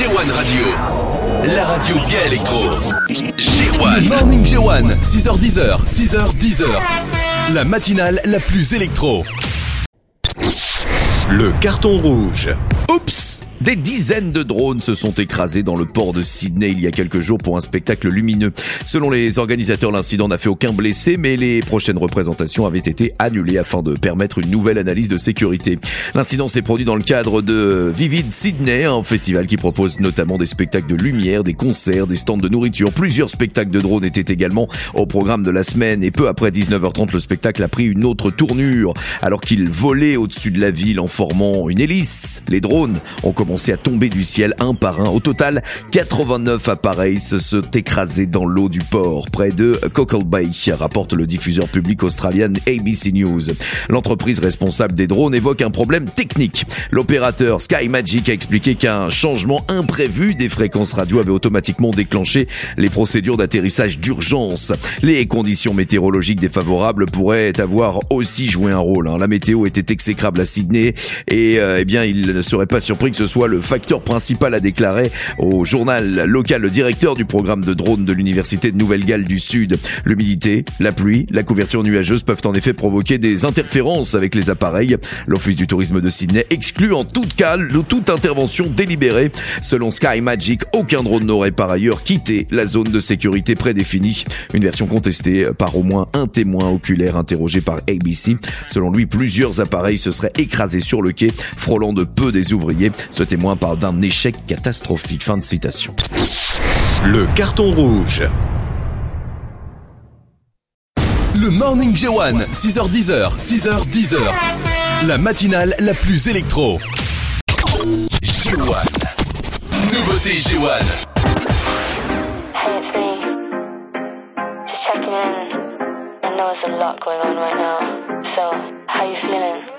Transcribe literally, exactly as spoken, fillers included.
G un Radio, la radio gay électro. G un. Le Morning G un, six heures dix, six heures dix. La matinale la plus électro. Le carton rouge. Oups! Des dizaines de drones se sont écrasés dans le port de Sydney il y a quelques jours pour un spectacle lumineux. Selon les organisateurs, l'incident n'a fait aucun blessé, mais les prochaines représentations avaient été annulées afin de permettre une nouvelle analyse de sécurité. L'incident s'est produit dans le cadre de Vivid Sydney, un festival qui propose notamment des spectacles de lumière, des concerts, des stands de nourriture. Plusieurs spectacles de drones étaient également au programme de la semaine et peu après dix-neuf heures trente, le spectacle a pris une autre tournure. Alors qu'il volait au-dessus de la ville en formant une hélice, les drones ont commencé à tomber du ciel un par un. Au total, quatre-vingt-neuf appareils se sont écrasés dans l'eau du port, près de Cockle Bay, rapporte le diffuseur public australien A B C News. L'entreprise responsable des drones évoque un problème technique. L'opérateur Sky Magic a expliqué qu'un changement imprévu des fréquences radio avait automatiquement déclenché les procédures d'atterrissage d'urgence. Les conditions météorologiques défavorables pourraient avoir aussi joué un rôle. La météo était exécrable à Sydney et euh, eh bien, il ne serait pas surpris que ce soit le facteur principal, a déclaré au journal local le directeur du programme de drones de l'université de Nouvelle-Galles du Sud. L'humidité, la pluie, la couverture nuageuse peuvent en effet provoquer des interférences avec les appareils. L'Office du tourisme de Sydney exclut en tout cas toute intervention délibérée. Selon Sky Magic, aucun drone n'aurait par ailleurs quitté la zone de sécurité prédéfinie. Une version contestée par au moins un témoin oculaire interrogé par A B C. Selon lui, plusieurs appareils se seraient écrasés sur le quai, frôlant de peu des ouvriers. Ce témoin parle d'un échec catastrophique. Fin de citation. Le carton rouge. Le Morning G un, six heures dix, six heures dix. La matinale la plus électro. G un. Nouveauté G un. Hey, it's me. Just checking in. I know there's a lot going on right now. So, how you feeling?